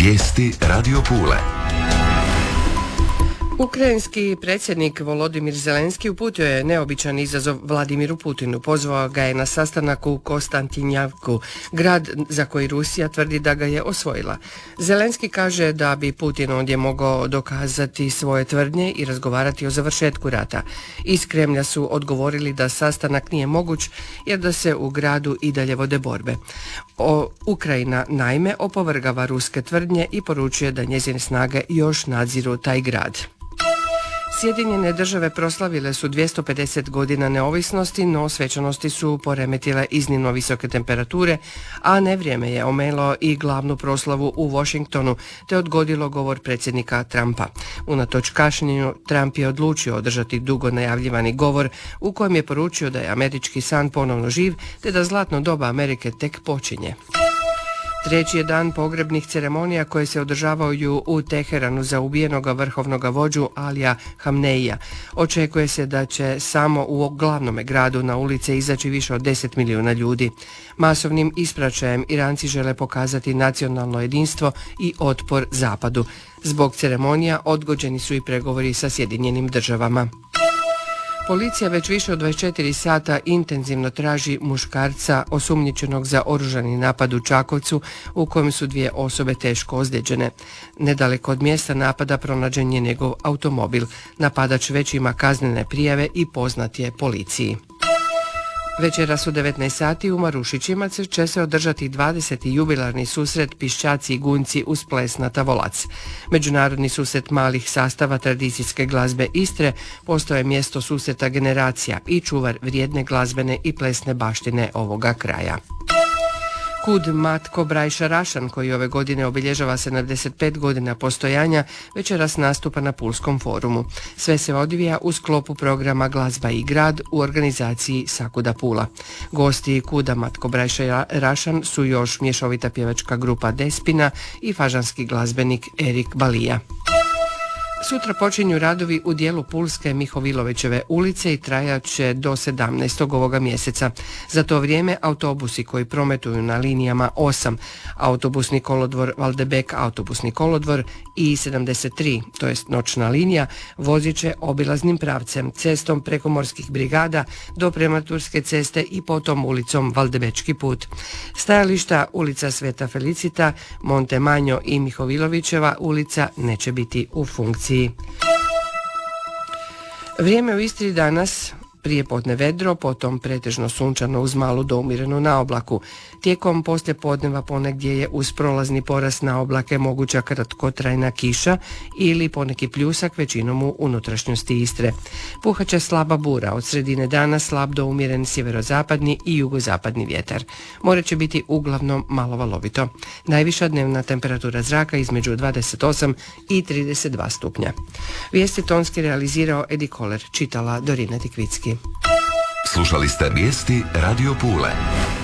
Vijesti Radio Pule. Ukrajinski predsjednik Volodimir Zelenski uputio je neobičan izazov Vladimiru Putinu. Pozvao ga je na sastanak u Kostantinjavku, grad za koji Rusija tvrdi da ga je osvojila. Zelenski kaže da bi Putin ondje mogao dokazati svoje tvrdnje i razgovarati o završetku rata. Iz Kremlja su odgovorili da sastanak nije moguć jer da se u gradu i dalje vode borbe. Ukrajina naime opovrgava ruske tvrdnje i poručuje da njezine snage još nadziru taj grad. Sjedinjene države proslavile su 250 godina neovisnosti, no svečanosti su poremetile iznimno visoke temperature, a nevrijeme je omelo i glavnu proslavu u Washingtonu te odgodilo govor predsjednika Trumpa. Unatoč kašnjenju, Trump je odlučio održati dugo najavljivani govor u kojem je poručio da je američki san ponovno živ te da zlatno doba Amerike tek počinje. Treći je dan pogrebnih ceremonija koje se održavaju u Teheranu za ubijenoga vrhovnoga vođu Alija Hamneija. Očekuje se da će samo u glavnome gradu na ulice izaći više od 10 milijuna ljudi. Masovnim ispraćajem Iranci žele pokazati nacionalno jedinstvo i otpor Zapadu. Zbog ceremonija odgođeni su i pregovori sa Sjedinjenim državama. Policija već više od 24 sata intenzivno traži muškarca osumnjičenog za oružani napad u Čakovcu u kojem su 2 osobe teško ozlijeđene. Nedaleko od mjesta napada pronađen je njegov automobil. Napadač već ima kaznene prijave i poznat je policiji. Večeras u 19 sati u Marušićima će se održati 20. jubilarni susret Piščaci i gunjci uz ples na Tavolac. Međunarodni susret malih sastava tradicijske glazbe Istre postao je mjesto susreta generacija i čuvar vrijedne glazbene i plesne baštine ovoga kraja. KUD Matko Brajša Rašan, koji ove godine obilježava 75 godina postojanja, večeras nastupa na Pulskom forumu. Sve se odvija u sklopu programa Glazba i grad u organizaciji Sakuda Pula. Gosti KUD-a Matko Brajša Rašan su još mješovita pjevačka grupa Despina i fažanski glazbenik Erik Balija. Sutra počinju radovi u dijelu Pulske Mihovilovićeve ulice i trajat će do 17. ovoga mjeseca. Za to vrijeme autobusi koji prometuju na linijama 8, autobusni kolodvor Valdebek, autobusni kolodvor i 73, to jest noćna linija, vozit će obilaznim pravcem, cestom preko morskih brigada do Prematurske ceste i potom ulicom Valdebečki put. Stajališta ulica Sveta Felicita, Montemanjo i Mihovilovićeva ulica neće biti u funkciji. Vrijeme u Istri danas, prije podne vedro, potom pretežno sunčano uz malu do umjerenu naoblaku. Tijekom poslijepodneva ponegdje je uz prolazni porast naoblake moguća kratkotrajna kiša ili poneki pljusak većinom u unutrašnjosti Istre. Puhat će slaba bura, od sredine dana slab do umjeren sjeverozapadni i jugozapadni vjetar. More će biti uglavnom malo valovito. Najviša dnevna temperatura zraka između 28 i 32 stupnja. Vijesti tonski realizirao Edi Koler, čitala Dorina Tikvicki. Slušali ste vijesti Radio Pule.